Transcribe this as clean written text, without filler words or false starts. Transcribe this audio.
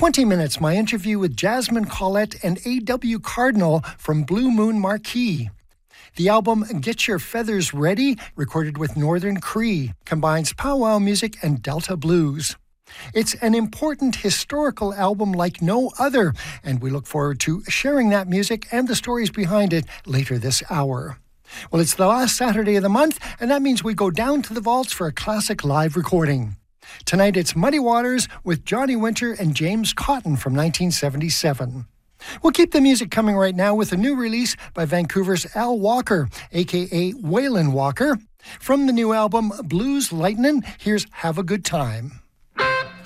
20 Minutes, my interview with Jasmine Collette and A.W. Cardinal from Blue Moon Marquee. The album Get Your Feathers Ready, recorded with Northern Cree, combines powwow music and Delta blues. It's an important historical album like no other, and we look forward to sharing that music and the stories behind it later this hour. Well, it's the last Saturday of the month, and that means we go down to the vaults for a classic live recording. Tonight it's Muddy Waters with Johnny Winter and James Cotton from 1977. We'll keep the music coming right now with a new release by Vancouver's Al Walker, a.k.a. Waylon Walker. From the new album Blues Lightnin', here's Have a Good Time.